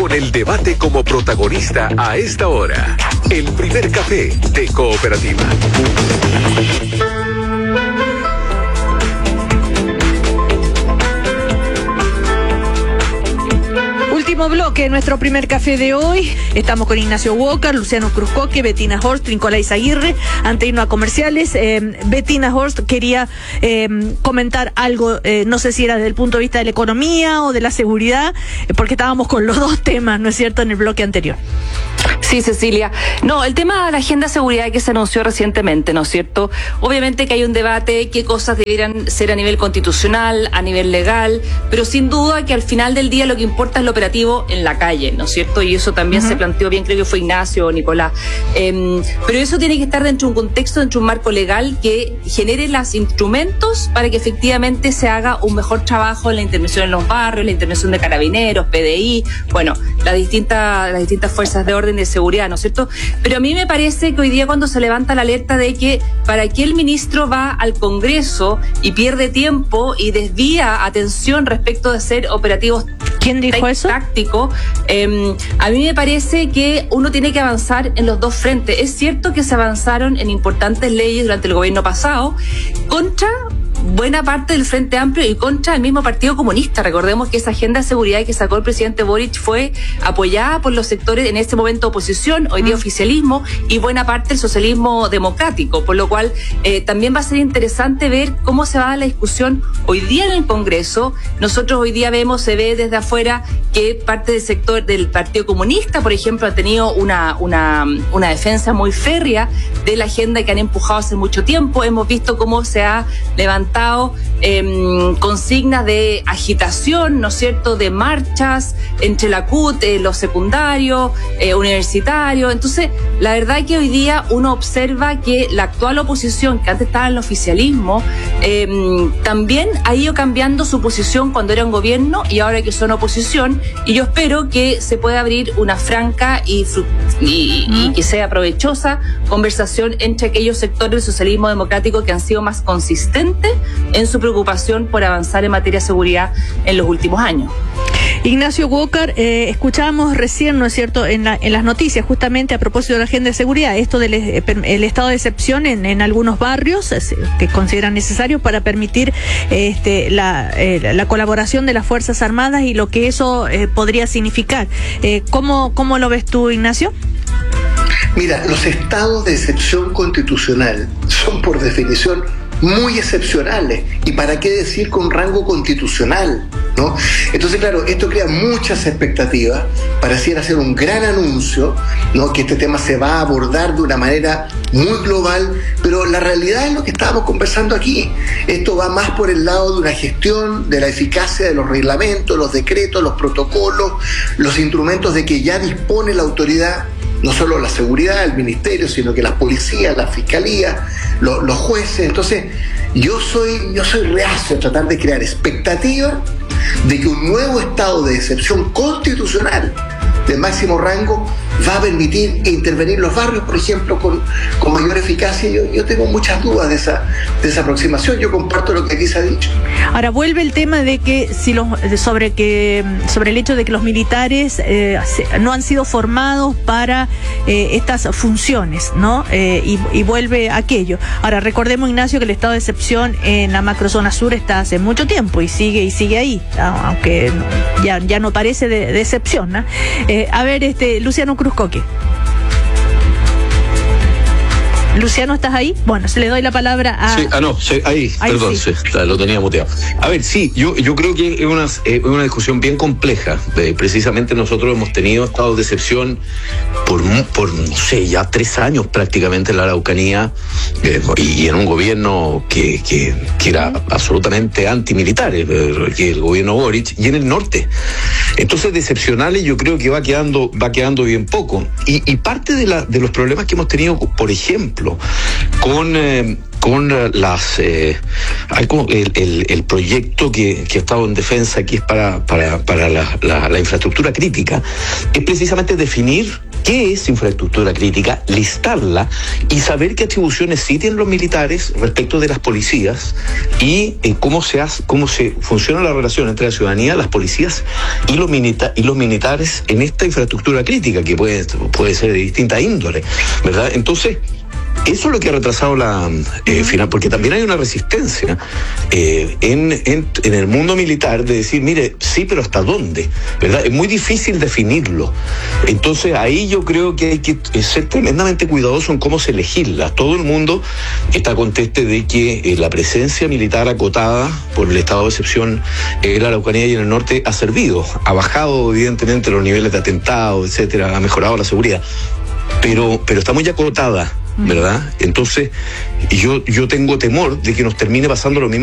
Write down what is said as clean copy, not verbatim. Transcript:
con el debate como protagonista a esta hora. El primer café de Cooperativa. Último bloque, nuestro primer café de hoy. Estamos con Ignacio Walker, Luciano Cruzcoque, Bettina Horst, Nicolás Aguirre. Antes de irnos a comerciales, Bettina Horst quería comentar algo, no sé si era desde el punto de vista de la economía o de la seguridad, porque estábamos con los dos temas, ¿no es cierto?, en el bloque anterior. Sí, Cecilia. No, el tema de la agenda de seguridad que se anunció recientemente, ¿no es cierto? Obviamente que hay un debate, qué cosas debieran ser a nivel constitucional, a nivel legal, pero sin duda que al final del día lo que importa es lo operativo en la calle, ¿no es cierto? Y eso también se planteó bien, creo que fue Ignacio o Nicolás. Pero eso tiene que estar dentro de un contexto, dentro de un marco legal que genere los instrumentos para que efectivamente se haga un mejor trabajo en la intervención en los barrios, la intervención de carabineros, PDI, bueno, las distintas fuerzas de orden de seguridad, ¿no es cierto? Pero a mí me parece que hoy día cuando se levanta la alerta de que para qué el ministro va al Congreso y pierde tiempo y desvía atención respecto de hacer operativos. ¿Quién dijo eso? Táctico, a mí me parece que uno tiene que avanzar en los dos frentes. Es cierto que se avanzaron en importantes leyes durante el gobierno pasado contra buena parte del Frente Amplio y contra el mismo Partido Comunista. Recordemos que esa agenda de seguridad que sacó el presidente Boric fue apoyada por los sectores en ese momento oposición, hoy día oficialismo, y buena parte del socialismo democrático, por lo cual también va a ser interesante ver cómo se va a dar la discusión hoy día en el Congreso. Nosotros hoy día se ve desde afuera que parte del sector del Partido Comunista, por ejemplo, ha tenido una defensa muy férrea de la agenda que han empujado hace mucho tiempo. Hemos visto cómo se ha levantado consignas de agitación, ¿no es cierto?, de marchas entre la CUT, los secundarios, universitarios. Entonces, la verdad es que hoy día uno observa que la actual oposición, que antes estaba en el oficialismo, también ha ido cambiando su posición cuando era un gobierno y ahora que son oposición, y yo espero que se pueda abrir una franca y que sea provechosa conversación entre aquellos sectores del socialismo democrático que han sido más consistentes en su preocupación por avanzar en materia de seguridad en los últimos años. Ignacio Walker, escuchábamos recién, ¿no es cierto?, en las noticias, justamente a propósito de la agenda de seguridad, esto del el estado de excepción en algunos barrios que consideran necesario para permitir la colaboración de las Fuerzas Armadas y lo que eso podría significar. ¿Cómo lo ves tú, Ignacio? Mira, los estados de excepción constitucional son por definición muy excepcionales, y para qué decir con rango constitucional, ¿no? Entonces, claro, esto crea muchas expectativas, pareciera ser un gran anuncio, ¿no?, que este tema se va a abordar de una manera muy global, pero la realidad es lo que estábamos conversando aquí. Esto va más por el lado de una gestión, de la eficacia de los reglamentos, los decretos, los protocolos, los instrumentos de que ya dispone la autoridad, no solo la seguridad, el ministerio, sino que las policías, la fiscalía, los jueces. Entonces, yo soy reacio a tratar de crear expectativa de que un nuevo estado de excepción constitucional de máximo rango va a permitir intervenir los barrios, por ejemplo, con mayor eficacia. Yo tengo muchas dudas de esa aproximación. Yo comparto lo que aquí se ha dicho. Ahora vuelve el tema de que sobre el hecho de que los militares no han sido formados para estas funciones, ¿no? Y vuelve aquello. Ahora recordemos, Ignacio, que el estado de excepción en la macrozona sur está hace mucho tiempo y sigue ahí, aunque ya no parece de excepción, ¿no? A ver, Luciano Cruzcoque. Luciano, ¿estás ahí? Bueno, se le doy la palabra a... Sí, ahí perdón, sí, lo tenía muteado. A ver, sí, yo creo que es una discusión bien compleja. Precisamente nosotros hemos tenido estados de excepción por no sé, ya 3 años prácticamente en la Araucanía, y en un gobierno que era absolutamente antimilitar, que el gobierno Boric, y en el norte. Entonces, de excepcionales yo creo que va quedando bien poco. Y parte de los problemas que hemos tenido, por ejemplo, con con las el proyecto que ha estado en defensa, que es para la infraestructura crítica, es precisamente definir qué es infraestructura crítica, listarla y saber qué atribuciones sí tienen los militares respecto de las policías y cómo se funciona la relación entre la ciudadanía, las policías y los militares en esta infraestructura crítica, que puede ser de distinta índole, ¿verdad? Entonces, eso es lo que ha retrasado la final, porque también hay una resistencia en el mundo militar de decir, mire, sí, pero ¿hasta dónde? ¿Verdad? Es muy difícil definirlo. Entonces ahí yo creo que hay que ser tremendamente cuidadoso en cómo se legisla. Todo el mundo está conteste de que la presencia militar acotada por el estado de excepción en la Araucanía y en el norte ha servido. Ha bajado evidentemente los niveles de atentados, etcétera, ha mejorado la seguridad. Pero está muy acotada, ¿verdad? Entonces, yo tengo temor de que nos termine pasando lo mismo